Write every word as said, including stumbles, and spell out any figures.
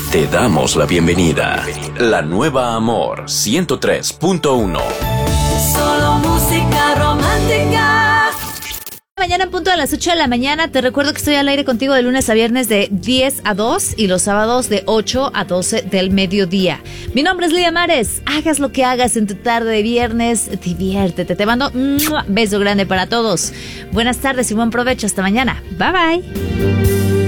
Te damos la bienvenida. La nueva Amor ciento tres punto uno. Solo música romántica. Mañana en punto a las ocho de la mañana. Te recuerdo que estoy al aire contigo de lunes a viernes de diez a dos y los sábados de ocho a doce del mediodía. Mi nombre es Lidia Mares. Hagas lo que hagas en tu tarde de viernes, diviértete. Te mando un beso grande para todos. Buenas tardes y buen provecho. Hasta mañana. Bye bye.